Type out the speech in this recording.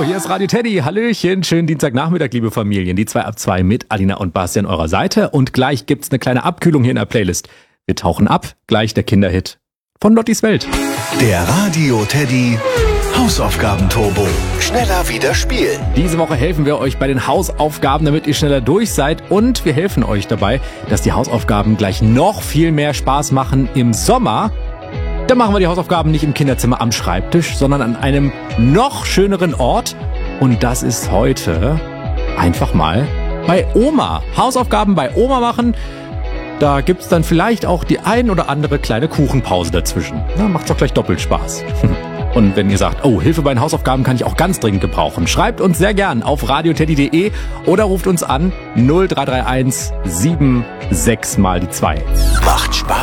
Hier ist Radio Teddy. Hallöchen, schönen Dienstagnachmittag, liebe Familien. Die 2 ab 2 mit Alina und Basti an eurer Seite. Und gleich gibt's eine kleine Abkühlung hier in der Playlist. Wir tauchen ab, gleich der Kinderhit von Lottis Welt. Der Radio Teddy Hausaufgaben-Turbo. Schneller wieder spielen. Diese Woche helfen wir euch bei den Hausaufgaben, damit ihr schneller durch seid. Und wir helfen euch dabei, dass die Hausaufgaben gleich noch viel mehr Spaß machen im Sommer. Da machen wir die Hausaufgaben nicht im Kinderzimmer am Schreibtisch, sondern an einem noch schöneren Ort. Und das ist heute einfach mal bei Oma. Hausaufgaben bei Oma machen. Da gibt's dann vielleicht auch die ein oder andere kleine Kuchenpause dazwischen. Na, macht's doch gleich doppelt Spaß. Und wenn ihr sagt, oh, Hilfe bei den Hausaufgaben kann ich auch ganz dringend gebrauchen, schreibt uns sehr gern auf radioteddy.de oder ruft uns an 0331 76 mal die 2. Macht Spaß.